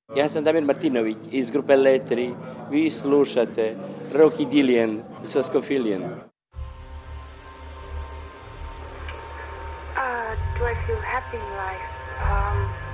Ja sam Damir Martinović iz grupe Letri. Vi slušate Rocky Dillian sa Scofilian. Do I feel happy in life?